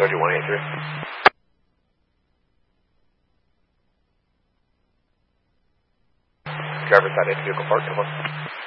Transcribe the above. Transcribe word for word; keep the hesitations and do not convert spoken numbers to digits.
thirty-one eighty-three. Driver side into vehicle park, come on.